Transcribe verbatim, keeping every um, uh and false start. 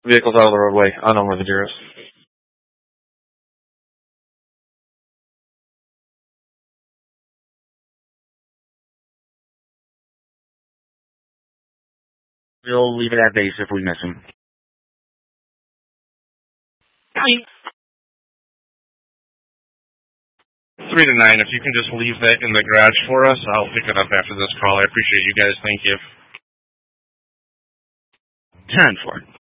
Vehicle's out of the roadway. Unknown where the deer is. We'll leave it at base if we miss him. Three to nine, if you can just leave that in the garage for us, I'll pick it up after this call. I appreciate you guys. Thank you. Ten four.